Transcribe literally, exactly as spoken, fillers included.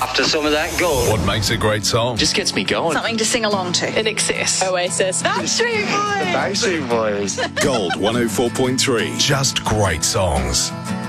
After some of that gold. What makes a great song? Just gets me going. Something to sing along to. In Excess. Oasis. Backstreet Boys. Backstreet Boys. Gold one oh four point three. Just great songs.